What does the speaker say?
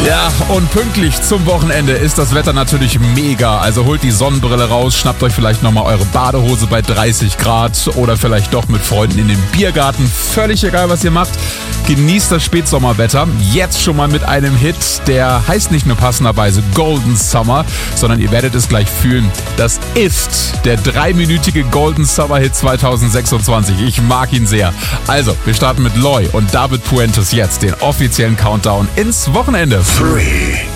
Ja, und pünktlich zum Wochenende ist das Wetter natürlich mega. Also holt die Sonnenbrille raus, schnappt euch vielleicht nochmal eure Badehose bei 30 Grad oder vielleicht doch mit Freunden in den Biergarten. Völlig egal, was ihr macht. Genießt das Spätsommerwetter. Jetzt schon mal mit einem Hit, der heißt nicht nur passenderweise Golden Summer, sondern ihr werdet es gleich fühlen. Das ist der 3-minütige Golden Summer Hit 2026. Ich mag ihn sehr. Also, wir starten mit Loy und David Puentes jetzt den offiziellen Countdown ins Wochenende. 3,